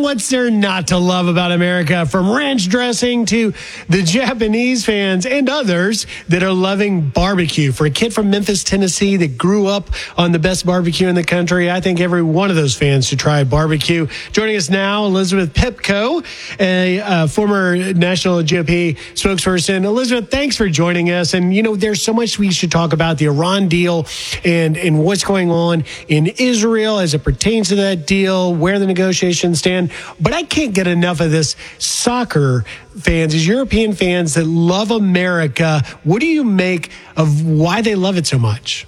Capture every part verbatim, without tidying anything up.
what's there not to love about America? From ranch dressing to the Japanese fans and others that are loving barbecue. For a kid from Memphis, Tennessee that grew up on the best barbecue in the country, I think every one of those fans should try barbecue. Joining us now, Elizabeth Pipko, a uh, former National G O P spokesperson. Elizabeth, thanks for joining us. And, you know, there's so much we should talk about, the Iran deal and, and what's going on in Israel as it pertains to that deal, where the negotiations stand. But I can't get enough of this soccer fans, these European fans that love America. What do you make of why they love it so much?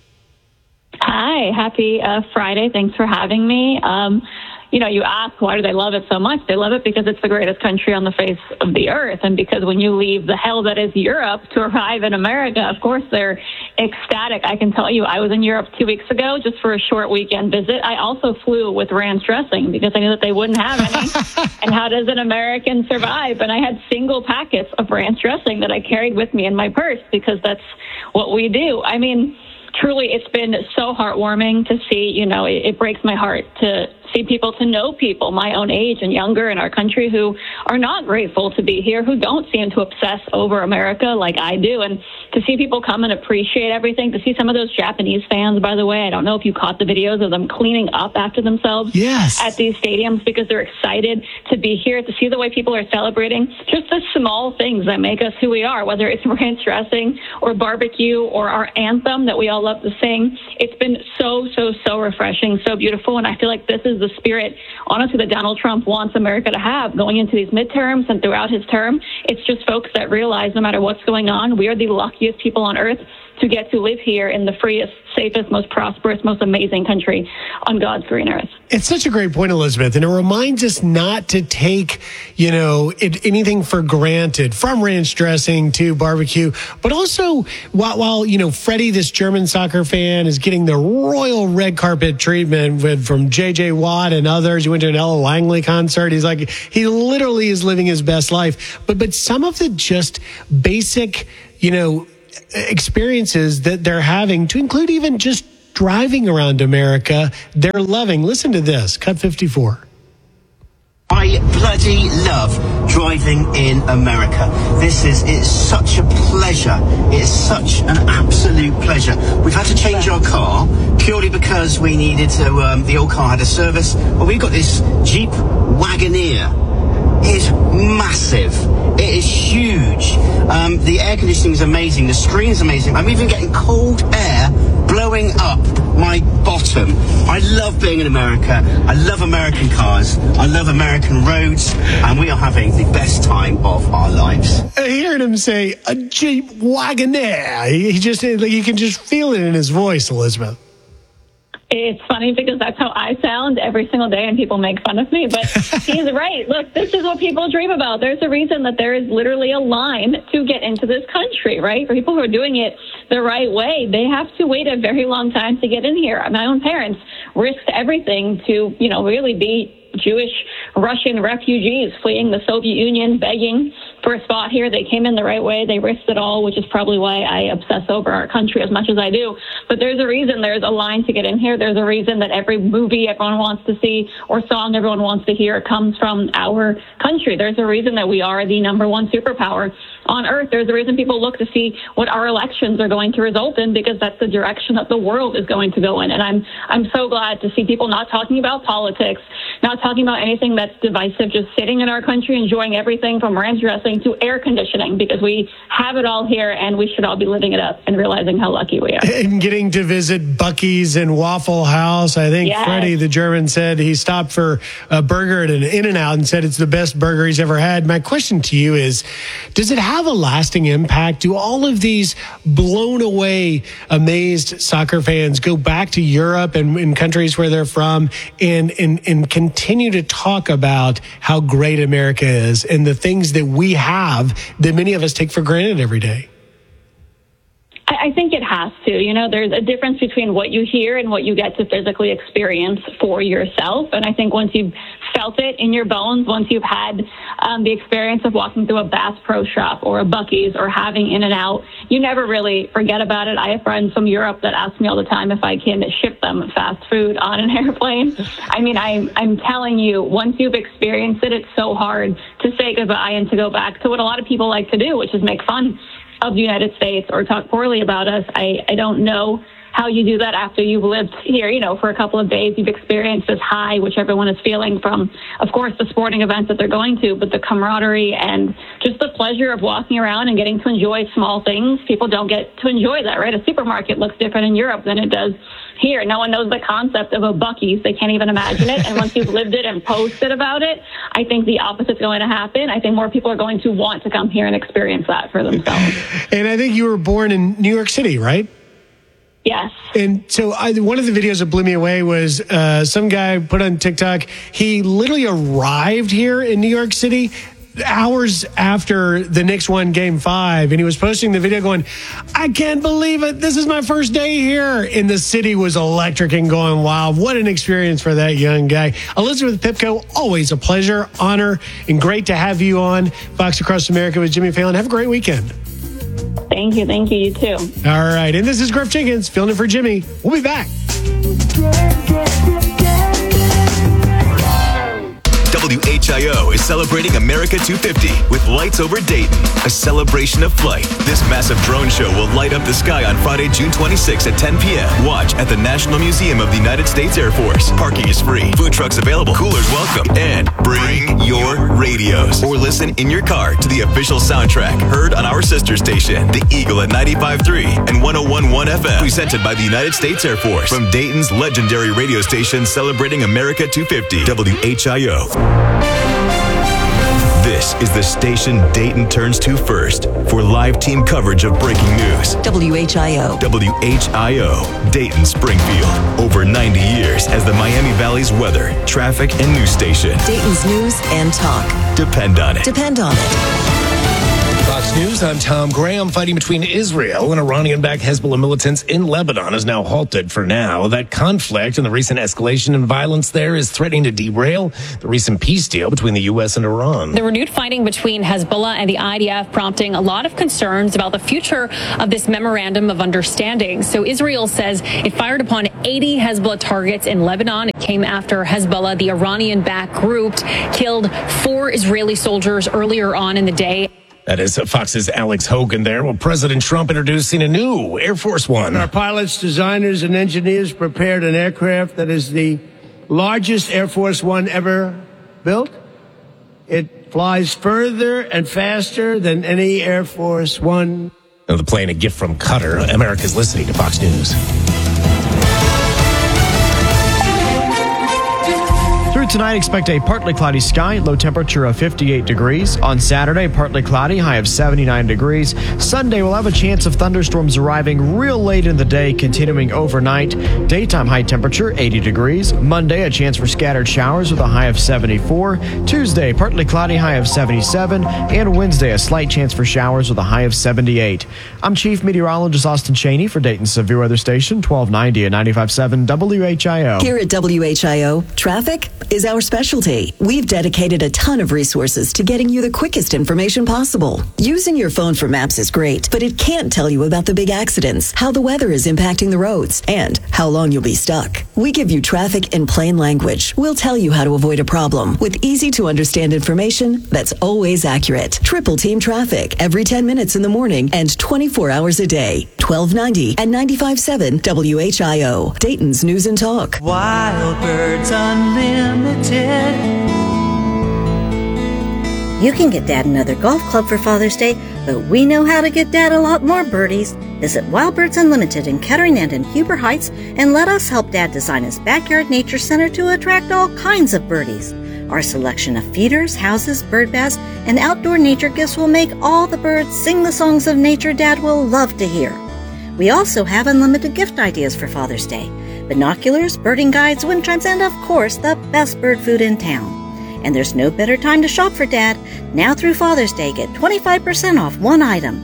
Hi, happy uh, Friday. Thanks for having me. Um, you know, you ask, why do they love it so much? They love it because it's the greatest country on the face of the earth. And because when you leave the hell that is Europe to arrive in America, of course, they're ecstatic. I can tell you, I was in Europe two weeks ago just for a short weekend visit. I also flew with ranch dressing because I knew that they wouldn't have any. And how does an American survive? And I had single packets of ranch dressing that I carried with me in my purse because that's what we do. I mean, truly, it's been so heartwarming to see, you know, it, it breaks my heart to see people, to know people my own age and younger in our country who are not grateful to be here, who don't seem to obsess over America like I do. And to see people come and appreciate everything, to see some of those Japanese fans, by the way, I don't know if you caught the videos of them cleaning up after themselves yes. at these stadiums because they're excited to be here, to see the way people are celebrating just the small things that make us who we are, whether it's ranch dressing or barbecue or our anthem that we all love to sing. It's been so, so, so refreshing, so beautiful. And I feel like this is the spirit, honestly, that Donald Trump wants America to have going into these midterms and throughout his term. It's just folks that realize no matter what's going on, we are the luckiest people on earth to get to live here in the freest, safest, most prosperous, most amazing country on God's green earth. It's such a great point, Elizabeth, and it reminds us not to take, you know, it, anything for granted, from ranch dressing to barbecue, but also while, while, you know, Freddie, this German soccer fan, is getting the royal red carpet treatment with, from J J Watt and others. He went to an Ella Langley concert. He's like, he literally is living his best life. But, but some of the just basic, you know, experiences that they're having, to include even just driving around America, they're loving. Listen to this, cut fifty-four. I bloody love driving in America. This is, it's such a pleasure. It's such an absolute pleasure. We've had to change our car purely because we needed to, um, the old car had a service. But we've got this Jeep Wagoneer. It is massive. It is huge. Um, the air conditioning is amazing. The screen is amazing. I'm even getting cold air blowing up my bottom. I love being in America. I love American cars. I love American roads. And we are having the best time of our lives. Hearing him say a Jeep Wagoneer, he just, you can just feel it in his voice, Elizabeth. It's funny because that's how I sound every single day and people make fun of me, but he's right. Look, this is what people dream about. There's a reason that there is literally a line to get into this country, right? For people who are doing it the right way, they have to wait a very long time to get in here. My own parents risked everything to, you know, really be Jewish Russian refugees fleeing the Soviet Union, begging for a spot here. They came in the right way. They risked it all, which is probably why I obsess over our country as much as I do. But there's a reason there's a line to get in here. There's a reason that every movie everyone wants to see or song everyone wants to hear comes from our country. There's a reason that we are the number one superpower on earth. There's a reason people look to see what our elections are going to result in, because that's the direction that the world is going to go in. And I'm I'm so glad to see people not talking about politics, not talking about anything that's divisive, just sitting in our country, enjoying everything from ranch dressing to air conditioning, because we have it all here and we should all be living it up and realizing how lucky we are. And getting to visit Buc-ee's and Waffle House. I think yes. Freddie, the German, said he stopped for a burger at an In-N-Out and said it's the best burger he's ever had. My question to you is, does it have a lasting impact? Do all of these blown away, amazed soccer fans go back to Europe and in countries where they're from and, and, and continue to talk about how great America is and the things that we have that many of us take for granted every day? I, I think it has to. You know, there's a difference between what you hear and what you get to physically experience for yourself. And I think once you've felt it in your bones, once you've had um, the experience of walking through a Bass Pro Shop or a Buc-ee's or having In-N-Out, you never really forget about it. I have friends from Europe that ask me all the time if I can ship them fast food on an airplane. I mean, I'm, I'm telling you, once you've experienced it, it's so hard to say goodbye and to go back to what a lot of people like to do, which is make fun of the United States or talk poorly about us. I, I don't know how you do that after you've lived here, you know, for a couple of days. You've experienced this high, which everyone is feeling from, of course, the sporting events that they're going to, but the camaraderie and just the pleasure of walking around and getting to enjoy small things. People don't get to enjoy that, right? A supermarket looks different in Europe than it does here. No one knows the concept of a Buc-ee's. They can't even imagine it. And once you've lived it and posted about it, I think the opposite's going to happen. I think more people are going to want to come here and experience that for themselves. And I think you were born in New York City, right? Yes. And so I, one of the videos that blew me away was uh, some guy put on TikTok. He literally arrived here in New York City hours after the Knicks won game five. And he was posting the video going, I can't believe it. This is my first day here. And the city was electric and going wild. What an experience for that young guy. Elizabeth Pipko, always a pleasure, honor, and great to have you on Fox Across America with Jimmy Fallon. Have a great weekend. Thank you. Thank you. You too. All right. And this is Griff Jenkins filling in for Jimmy. We'll be back. W H I O is celebrating America two fifty with Lights Over Dayton, a celebration of flight. This massive drone show will light up the sky on Friday, June twenty-sixth at ten p.m. Watch at the National Museum of the United States Air Force. Parking is free, food trucks available, coolers welcome, and bring your radios or listen in your car to the official soundtrack heard on our sister station, The Eagle at ninety-five point three and one oh one point one F M, presented by the United States Air Force from Dayton's legendary radio station celebrating America two fifty, W H I O. This is the station Dayton turns to first for live team coverage of breaking news. W H I O. W H I O, Dayton Springfield. Over ninety years as the Miami Valley's weather, traffic, and news station. Dayton's news and talk. Depend on it. Depend on it. Fox News, I'm Tom Graham. Fighting between Israel and Iranian-backed Hezbollah militants in Lebanon is now halted for now. That conflict and the recent escalation in violence there is threatening to derail the recent peace deal between the U S and Iran. The renewed fighting between Hezbollah and the I D F prompting a lot of concerns about the future of this memorandum of understanding. So Israel says it fired upon eighty Hezbollah targets in Lebanon. It came after Hezbollah, the Iranian-backed group, killed four Israeli soldiers earlier on in the day. That is Fox's Alex Hogan there. Well, President Trump introducing a new Air Force One. Our pilots, designers, and engineers prepared an aircraft that is the largest Air Force One ever built. It flies further and faster than any Air Force One. Now, the plane, a gift from Qatar. America's listening to Fox News. Through tonight, expect a partly cloudy sky, low temperature of fifty-eight degrees. On Saturday, partly cloudy, high of seventy-nine degrees. Sunday, we'll have a chance of thunderstorms arriving real late in the day, continuing overnight. Daytime high temperature, eighty degrees. Monday, a chance for scattered showers with a high of seventy-four. Tuesday, partly cloudy, high of seventy-seven. And Wednesday, a slight chance for showers with a high of seventy-eight. I'm Chief Meteorologist Austin Cheney for Dayton's Severe Weather Station, twelve ninety and ninety-five point seven W H I O. Here at W H I O, traffic is our specialty. We've dedicated a ton of resources to getting you the quickest information possible. Using your phone for maps is great, but it can't tell you about the big accidents, how the weather is impacting the roads, and how long you'll be stuck. We give you traffic in plain language. We'll tell you how to avoid a problem with easy to understand information that's always accurate. Triple Team Traffic every ten minutes in the morning and twenty-four hours a day. twelve ninety and ninety-five point seven W H I O. Dayton's News and Talk. Wild Birds Unlimited. You can get Dad another golf club for Father's Day, but we know how to get Dad a lot more birdies. Visit Wild Birds Unlimited in Kettering and in Huber Heights and let us help Dad design his backyard nature center to attract all kinds of birdies. Our selection of feeders, houses, bird baths, and outdoor nature gifts will make all the birds sing the songs of nature Dad will love to hear. We also have unlimited gift ideas for Father's Day. Binoculars, birding guides, wind chimes, and of course, the best bird food in town. And there's no better time to shop for Dad. Now through Father's Day, get twenty-five percent off one item.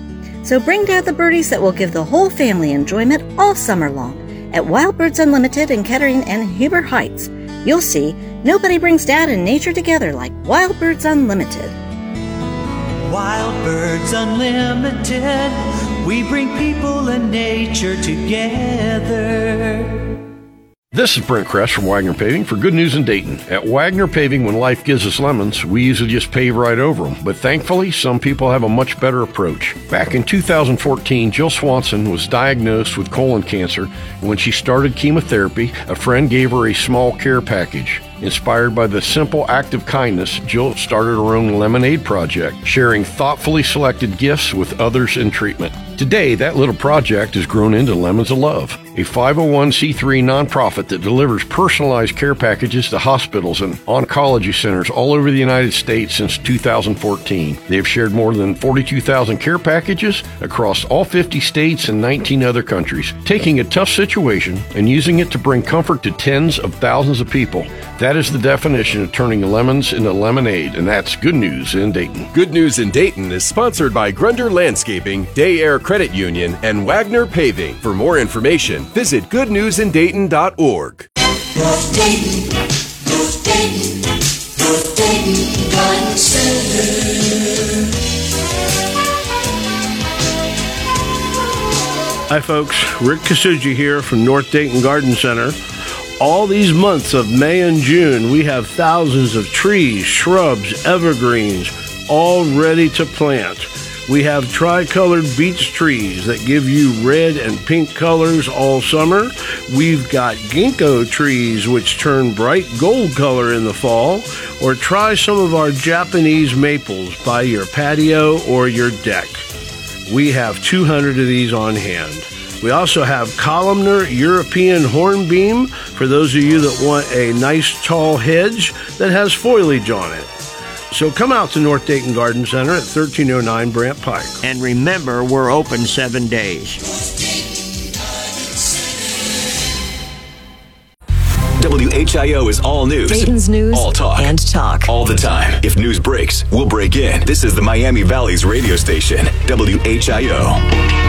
So bring Dad the birdies that will give the whole family enjoyment all summer long at Wild Birds Unlimited in Kettering and Huber Heights. You'll see, nobody brings Dad and nature together like Wild Birds Unlimited. Wild Birds Unlimited, we bring people and nature together. This is Brent Kress from Wagner Paving for Good News in Dayton. At Wagner Paving, when life gives us lemons, we usually just pave right over them. But thankfully, some people have a much better approach. Back in two thousand fourteen, Jill Swanson was diagnosed with colon cancer. And when she started chemotherapy, a friend gave her a small care package. Inspired by the simple act of kindness, Jill started her own lemonade project, sharing thoughtfully selected gifts with others in treatment. Today, that little project has grown into Lemons of Love, a five oh one c three nonprofit that delivers personalized care packages to hospitals and oncology centers all over the United States since two thousand fourteen. They have shared more than forty-two thousand care packages across all fifty states and nineteen other countries, taking a tough situation and using it to bring comfort to tens of thousands of people. That is the definition of turning lemons into lemonade, and that's Good News in Dayton. Good News in Dayton is sponsored by Grunder Landscaping, Day Air Credit Union, and Wagner Paving. For more information, visit good news in dayton dot org. North Dayton, North Dayton, North Dayton Garden Center. Hi folks, Rick Kasuji here from North Dayton Garden Center. All these months of May and June, we have thousands of trees, shrubs, evergreens, all ready to plant. We have tricolored beech trees that give you red and pink colors all summer. We've got ginkgo trees which turn bright gold color in the fall. Or try some of our Japanese maples by your patio or your deck. We have two hundred of these on hand. We also have columnar European hornbeam for those of you that want a nice tall hedge that has foliage on it. So come out to North Dayton Garden Center at thirteen oh nine Brant Pike. And remember, we're open seven days. W H I O is all news. Dayton's news all talk. And talk. All the time. If news breaks, we'll break in. This is the Miami Valley's radio station, W H I O.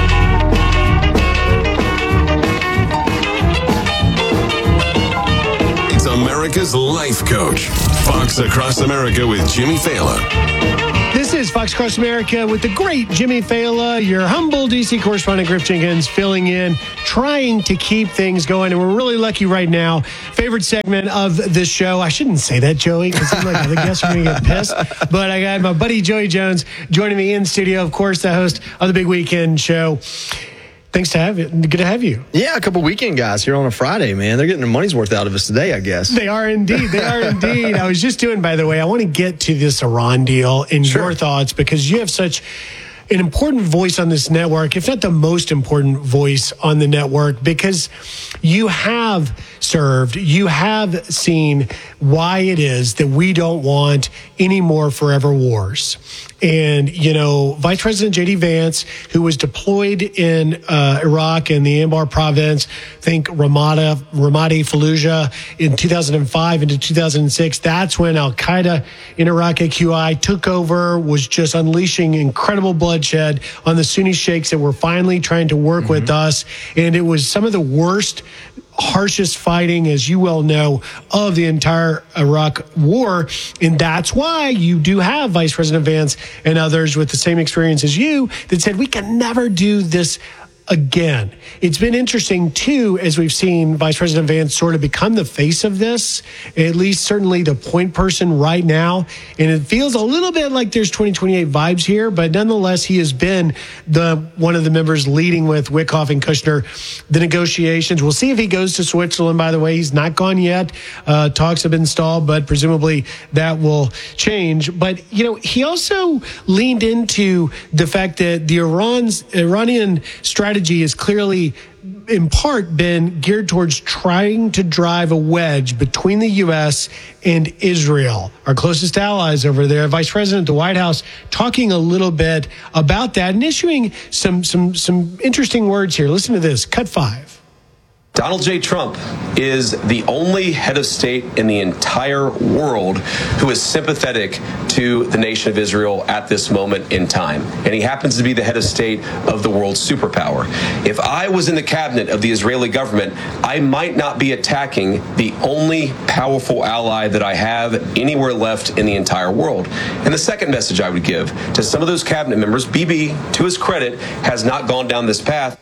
America's Life Coach. Fox Across America with Jimmy Fallon. This is Fox Across America with the great Jimmy Fallon, your humble D C correspondent Griff Jenkins, filling in, trying to keep things going. And we're really lucky right now. Favorite segment of this show. I shouldn't say that, Joey, because I'm like, the guests are going to get pissed. But I got my buddy Joey Jones joining me in studio, of course, the host of the Big Weekend Show. Thanks to have you. Good to have you. Yeah, a couple weekend guys here on a Friday, man. They're getting their money's worth out of us today, I guess. They are indeed. They are indeed. I was just doing, by the way, I want to get to this Iran deal and sure. your thoughts, because you have such an important voice on this network, if not the most important voice on the network, because you have served, you have seen why it is that we don't want any more forever wars. And, you know, Vice President J D Vance, who was deployed in uh, Iraq in the Anbar province, think Ramadi, Ramadi Fallujah in two thousand five into two thousand six. That's when Al-Qaeda in Iraq, A Q I, took over, was just unleashing incredible bloodshed on the Sunni sheikhs that were finally trying to work mm-hmm. with us. And it was some of the worst, harshest fighting, as you well know, of the entire Iraq war. And that's why you do have Vice President Vance and others with the same experience as you that said we can never do this again. It's been interesting, too, as we've seen Vice President Vance sort of become the face of this, at least certainly the point person right now. And it feels a little bit like there's twenty twenty-eight vibes here, but nonetheless, he has been the one of the members leading with Witkoff and Kushner the negotiations. We'll see if he goes to Switzerland, by the way. He's not gone yet. Uh, talks have been stalled, but presumably that will change. But, you know, he also leaned into the fact that the Iran's Iranian strategy has clearly, in part, been geared towards trying to drive a wedge between the U S and Israel, our closest allies over there. Vice President at the White House talking a little bit about that and issuing some some some interesting words here. Listen to this. Cut five. Donald J. Trump is the only head of state in the entire world who is sympathetic to the nation of Israel at this moment in time. And he happens to be the head of state of the world's superpower. If I was in the cabinet of the Israeli government, I might not be attacking the only powerful ally that I have anywhere left in the entire world. And the second message I would give to some of those cabinet members, Bibi, to his credit, has not gone down this path.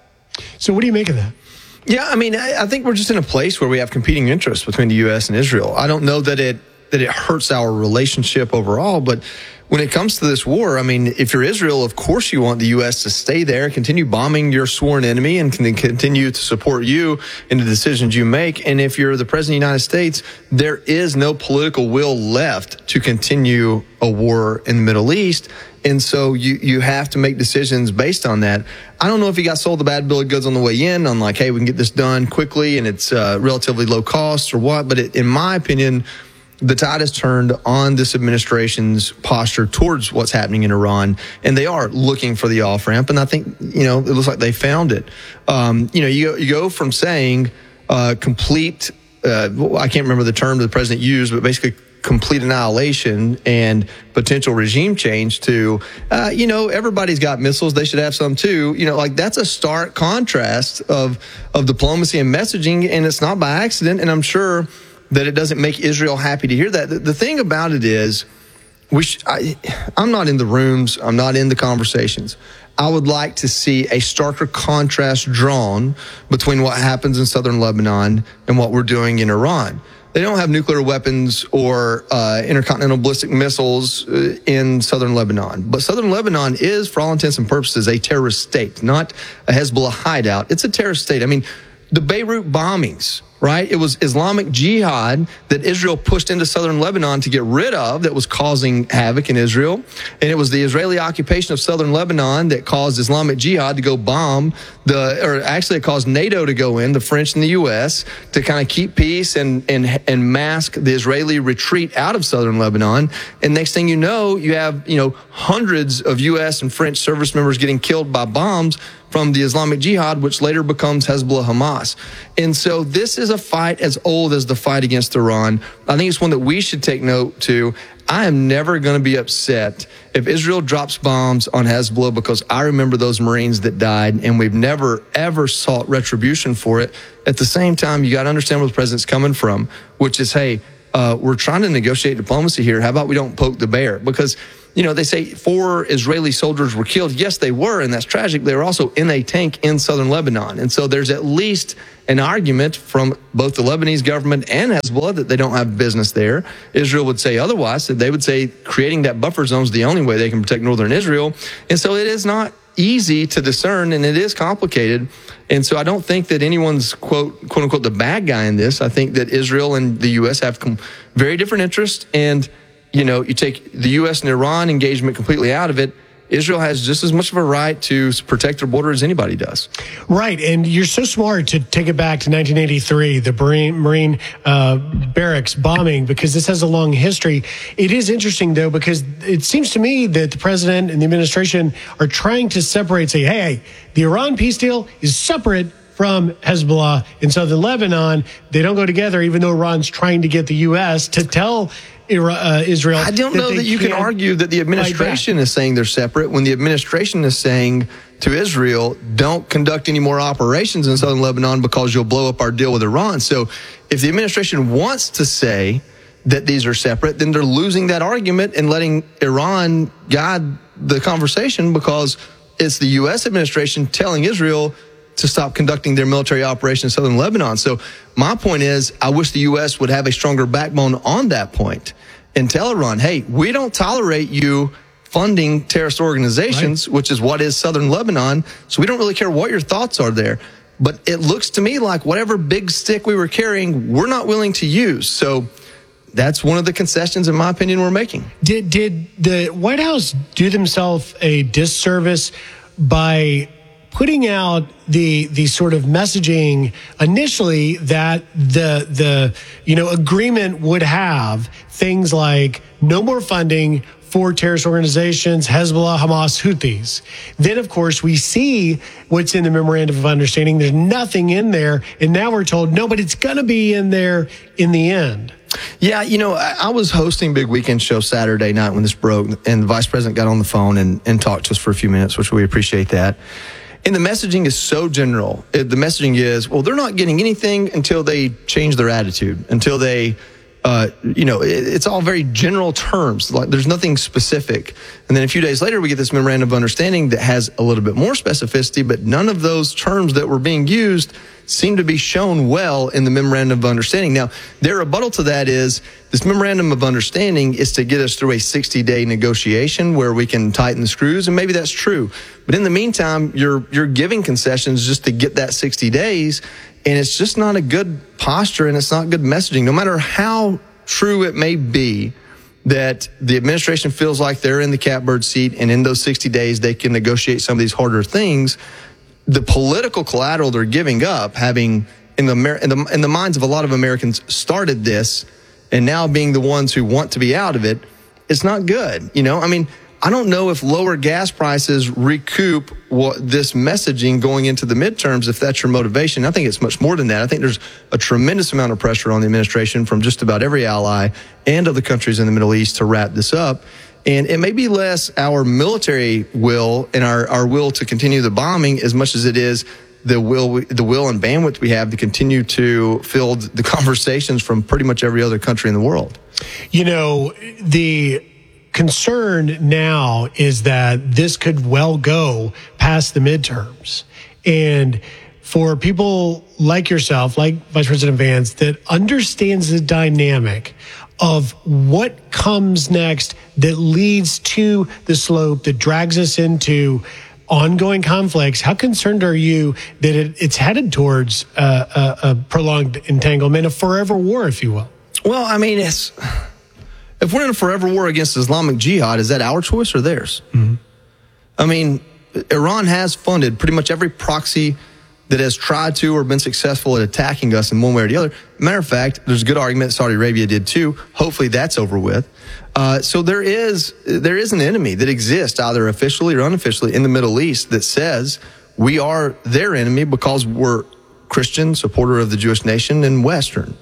So what do you make of that? Yeah, I mean, I, I think we're just in a place where we have competing interests between the U S and Israel. I don't know that it that it hurts our relationship overall, but when it comes to this war, I mean, if you're Israel, of course you want the U S to stay there, continue bombing your sworn enemy, and can continue to support you in the decisions you make. And if you're the President of the United States, there is no political will left to continue a war in the Middle East. And so you, you have to make decisions based on that. I don't know if he got sold the bad bill of goods on the way in, on like, hey, we can get this done quickly and it's uh, relatively low cost or what. But it, in my opinion, the tide has turned on this administration's posture towards what's happening in Iran, and they are looking for the off ramp. And I think, you know, it looks like they found it. Um, you know, you go, you go from saying uh, complete, uh, I can't remember the term that the president used, but basically complete annihilation and potential regime change to, uh, you know, everybody's got missiles. They should have some too. You know, like that's a stark contrast of, of diplomacy and messaging. And it's not by accident. And I'm sure that it doesn't make Israel happy to hear that. The, the thing about it is, we sh- I, I'm not in the rooms. I'm not in the conversations. I would like to see a starker contrast drawn between what happens in southern Lebanon and what we're doing in Iran. They don't have nuclear weapons or uh, intercontinental ballistic missiles uh, in southern Lebanon. But southern Lebanon is, for all intents and purposes, a terrorist state, not a Hezbollah hideout. It's a terrorist state. I mean, the Beirut bombings, right? It was Islamic Jihad that Israel pushed into southern Lebanon to get rid of that was causing havoc in Israel. And it was the Israeli occupation of southern Lebanon that caused Islamic Jihad to go bomb the, or actually it caused NATO to go in, the French and the U S, to kind of keep peace and, and, and mask the Israeli retreat out of southern Lebanon. And next thing you know, you have, you know, hundreds of U S and French service members getting killed by bombs from the Islamic Jihad, which later becomes Hezbollah Hamas. And so this is a fight as old as the fight against Iran. I think it's one that we should take note to. I am never going to be upset if Israel drops bombs on Hezbollah, because I remember those Marines that died, and we've never, ever sought retribution for it. At the same time, you got to understand where the president's coming from, which is, hey, uh, we're trying to negotiate diplomacy here. How about we don't poke the bear? Because, you know, they say four Israeli soldiers were killed. Yes, they were, and that's tragic. They were also in a tank in southern Lebanon. And so there's at least an argument from both the Lebanese government and Hezbollah that they don't have business there. Israel would say otherwise, that they would say creating that buffer zone is the only way they can protect northern Israel. And so it is not easy to discern, and it is complicated. And so I don't think that anyone's, quote, quote unquote, the bad guy in this. I think that Israel and the U S have com- very different interests. And, you know, you take the U S and Iran engagement completely out of it, Israel has just as much of a right to protect their border as anybody does. Right. And you're so smart to take it back to nineteen eighty-three, the Marine, Marine uh, barracks bombing, because this has a long history. It is interesting, though, because it seems to me that the president and the administration are trying to separate, say, hey, the Iran peace deal is separate from Hezbollah in southern Lebanon. They don't go together, even though Iran's trying to get the U S to tell Uh, Israel. I don't know that, that you can argue that the administration is saying they're separate when the administration is saying to Israel, don't conduct any more operations in southern Lebanon because you'll blow up our deal with Iran. So if the administration wants to say that these are separate, then they're losing that argument and letting Iran guide the conversation, because it's the U S administration telling Israel to stop conducting their military operation in southern Lebanon. So my point is, I wish the U S would have a stronger backbone on that point and tell Iran, hey, we don't tolerate you funding terrorist organizations, right, which is what is southern Lebanon. So we don't really care what your thoughts are there. But it looks to me like whatever big stick we were carrying, we're not willing to use. So that's one of the concessions, in my opinion, we're making. Did, did the White House do themselves a disservice by putting out the the sort of messaging initially that the the you know agreement would have things like no more funding four terrorist organizations, Hezbollah, Hamas, Houthis. Then, of course, we see what's in the Memorandum of Understanding. There's nothing in there. And now we're told, no, but it's going to be in there in the end. Yeah, you know, I, I was hosting Big Weekend Show Saturday night when this broke, and the vice president got on the phone and, and talked to us for a few minutes, which we appreciate that. And the messaging is so general. It, the messaging is, well, they're not getting anything until they change their attitude, until they, uh, you know, it, it's all very general terms. Like there's nothing specific. And then a few days later, we get this memorandum of understanding that has a little bit more specificity, but none of those terms that were being used seem to be shown well in the memorandum of understanding. Now, their rebuttal to that is this memorandum of understanding is to get us through a sixty-day negotiation where we can tighten the screws, and maybe that's true. But in the meantime, you're you're giving concessions just to get that sixty days, and it's just not a good posture, and it's not good messaging. No matter how true it may be that the administration feels like they're in the catbird seat, and in those sixty days they can negotiate some of these harder things, the political collateral they're giving up, having in the, in the in the minds of a lot of Americans started this, and now being the ones who want to be out of it, it's not good. You know, I mean, I don't know if lower gas prices recoup what this messaging going into the midterms, if that's your motivation. I think it's much more than that. I think there's a tremendous amount of pressure on the administration from just about every ally and other countries in the Middle East to wrap this up. And it may be less our military will and our, our will to continue the bombing as much as it is the will, the will and bandwidth we have to continue to field the conversations from pretty much every other country in the world. You know, the concern now is that this could well go past the midterms. And for people like yourself, like Vice President Vance, that understands the dynamic of what comes next that leads to the slope that drags us into ongoing conflicts, how concerned are you that it, it's headed towards uh, a, a prolonged entanglement, a forever war, if you will? Well, I mean, it's, if we're in a forever war against Islamic Jihad, is that our choice or theirs? Mm-hmm. I mean, Iran has funded pretty much every proxy that has tried to or been successful at attacking us in one way or the other. Matter of fact, there's a good argument Saudi Arabia did too. Hopefully that's over with. Uh, so there is there is an enemy that exists either officially or unofficially in the Middle East that says we are their enemy because we're Christian, supporter of the Jewish nation, and Western.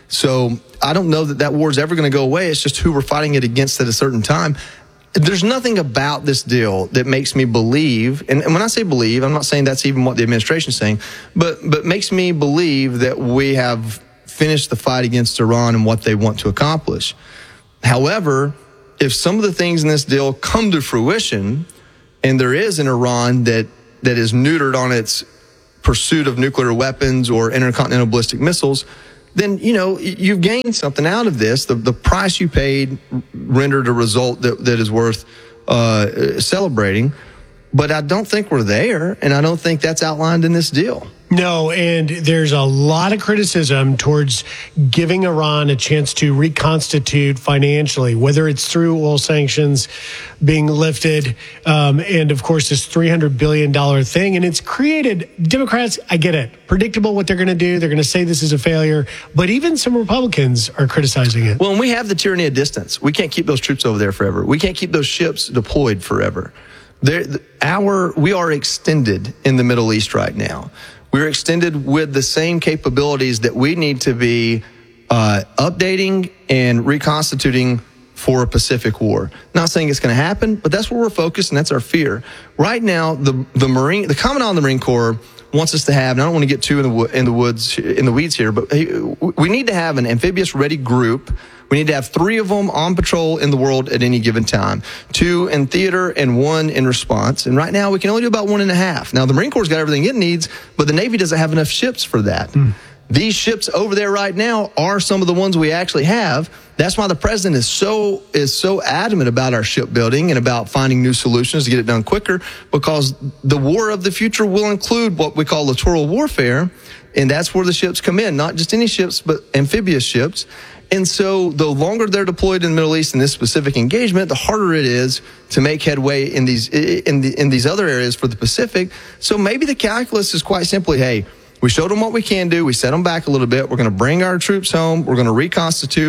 So I don't know that that war is ever going to go away. It's just who we're fighting it against at a certain time. There's nothing about this deal that makes me believe, and, and when I say believe, I'm not saying that's even what the administration is saying, but but makes me believe that we have finished the fight against Iran and what they want to accomplish. However, if some of the things in this deal come to fruition, and there is an Iran that that is neutered on its pursuit of nuclear weapons or intercontinental ballistic missiles, then, you know, you've gained something out of this. The, the price you paid rendered a result that, that is worth uh, celebrating. But I don't think we're there, and I don't think that's outlined in this deal. No, and there's a lot of criticism towards giving Iran a chance to reconstitute financially, whether it's through oil sanctions being lifted, um, and of course this three hundred billion dollars thing. And it's created, Democrats, I get it, predictable what they're going to do. They're going to say this is a failure, but even some Republicans are criticizing it. Well, and we have the tyranny of distance. We can't keep those troops over there forever. We can't keep those ships deployed forever. There, our, we are extended in the Middle East right now. We're extended with the same capabilities that we need to be uh, updating and reconstituting for a Pacific war. Not saying it's going to happen, but that's where we're focused, and that's our fear. Right now, the the Marine, the Commandant of the Marine Corps wants us to have, and I don't want to get too in the in the woods in the weeds here, but we need to have an amphibious ready group. We need to have three of them on patrol in the world at any given time. Two in theater and one in response. And right now, we can only do about one and a half. Now, the Marine Corps has got everything it needs, but the Navy doesn't have enough ships for that. Mm. These ships over there right now are some of the ones we actually have. That's why the president is so is so adamant about our shipbuilding and about finding new solutions to get it done quicker, because the war of the future will include what we call littoral warfare, and that's where the ships come in. Not just any ships, but amphibious ships. And so the longer they're deployed in the Middle East in this specific engagement, the harder it is to make headway in these in the, in these other areas for the Pacific. So maybe the calculus is quite simply, hey, we showed them what we can do. We set them back a little bit. We're going to bring our troops home. We're going to reconstitute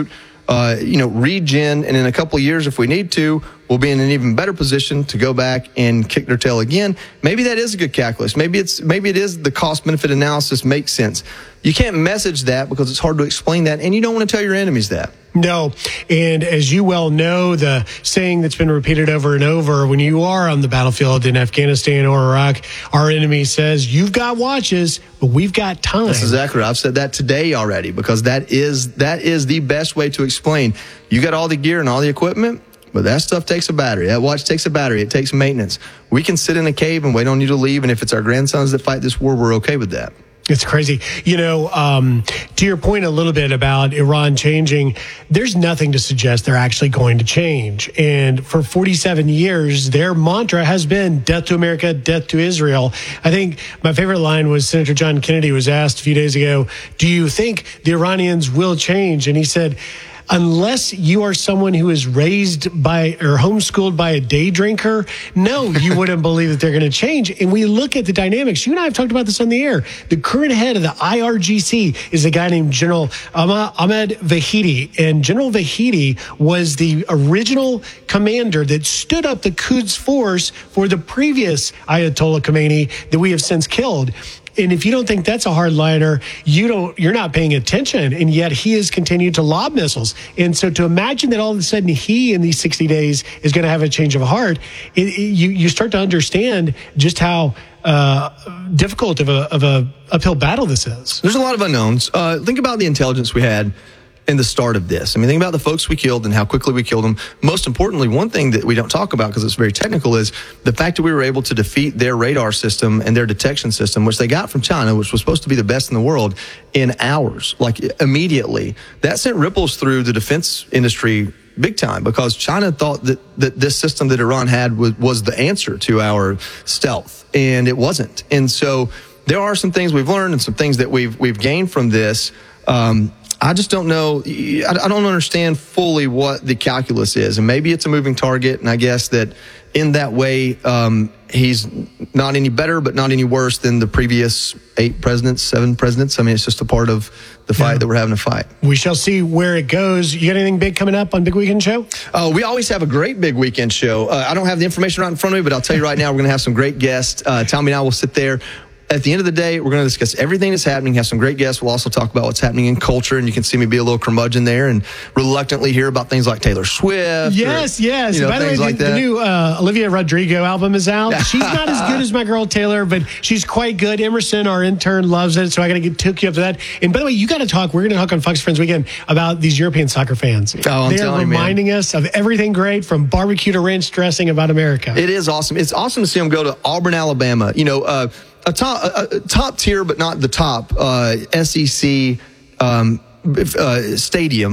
uh, you know, regen, and in a couple of years, if we need to, we'll be in an even better position to go back and kick their tail again. Maybe that is a good calculus. Maybe it's maybe it is the cost-benefit analysis makes sense. You can't message that because it's hard to explain that, and you don't want to tell your enemies that. No. And as you well know, the saying that's been repeated over and over, when you are on the battlefield in Afghanistan or Iraq, our enemy says, you've got watches, but we've got time. That's exactly right. I've said that today already, because that is that is the best way to explain. You got all the gear and all the equipment, but that stuff takes a battery. That watch takes a battery. It takes maintenance. We can sit in a cave and wait on you to leave, and if it's our grandsons that fight this war, we're okay with that. It's crazy. You know, um, to your point a little bit about Iran changing, there's nothing to suggest they're actually going to change. And for forty-seven years, their mantra has been death to America, death to Israel. I think my favorite line was Senator John Kennedy was asked a few days ago, do you think the Iranians will change? And he said, unless you are someone who is raised by or homeschooled by a day drinker, no, you wouldn't believe that they're going to change. And we look at the dynamics. You and I have talked about this on the air. The current head of the I R G C is a guy named General Ahmed Vahidi. And General Vahidi was the original commander that stood up the Quds Force for the previous Ayatollah Khomeini that we have since killed. And if you don't think that's a hardliner, you don't, you're not paying attention. And yet he has continued to lob missiles. And so to imagine that all of a sudden he, in these sixty days, is going to have a change of heart, it, it, you, you start to understand just how uh, difficult of a, of a uphill battle this is. There's a lot of unknowns. Uh, think about the intelligence we had in the start of this. I mean, think about the folks we killed and how quickly we killed them. Most importantly, one thing that we don't talk about because it's very technical is the fact that we were able to defeat their radar system and their detection system, which they got from China, which was supposed to be the best in the world, in hours, like immediately. That sent ripples through the defense industry big time because China thought that, that this system that Iran had was, was the answer to our stealth, and it wasn't. And so there are some things we've learned and some things that we've we've gained from this. Um, I just don't know. I don't understand fully what the calculus is. And maybe it's a moving target. And I guess that in that way, um, he's not any better, but not any worse than the previous eight presidents, seven presidents. I mean, it's just a part of the fight yeah. that we're having to fight. We shall see where it goes. You got anything big coming up on Big Weekend Show? Uh, we always have a great Big Weekend Show. Uh, I don't have the information right in front of me, but I'll tell you right now, we're going to have some great guests. Uh, Tommy and I will sit there. At the end of the day, we're going to discuss everything that's happening, have some great guests. We'll also talk about what's happening in culture, and you can see me be a little curmudgeon there and reluctantly hear about things like Taylor Swift. Yes, or, yes. You know, By the way, the, like the new uh, Olivia Rodrigo album is out. She's not as good as my girl Taylor, but she's quite good. Emerson, our intern, loves it, so I got to get took you up to that. And by the way, you got to talk. We're going to talk on Fox Friends Weekend about these European soccer fans. Oh, I'm they are reminding you, us of everything great from barbecue to ranch dressing about America. It is awesome. It's awesome to see them go to Auburn, Alabama. You know, uh, A top, a, a top tier, but not the top, uh, S E C um, uh, stadium.